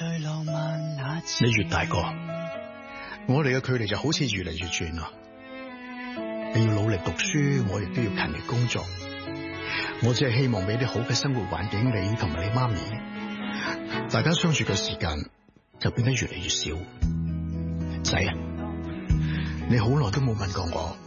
你越大個，我哋嘅距離就好似越嚟越遠啦。你要努力讀書，我亦都要勤力工作。我只係希望俾啲好嘅生活環境你同埋你媽咪，大家相處嘅時間就變得越嚟越少。仔啊，你好耐都冇問過我，